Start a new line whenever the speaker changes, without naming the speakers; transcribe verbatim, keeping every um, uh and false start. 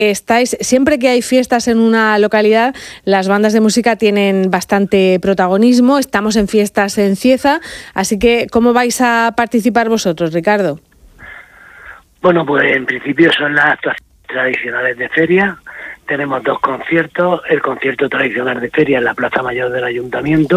estáis, siempre que hay fiestas en una localidad, las bandas de música tienen bastante protagonismo. Estamos en fiestas en Cieza, así que ¿cómo vais a participar vosotros, Ricardo?
Bueno, pues en principio son las actuaciones tradicionales de feria. Tenemos dos conciertos, el concierto tradicional de feria en la Plaza Mayor del Ayuntamiento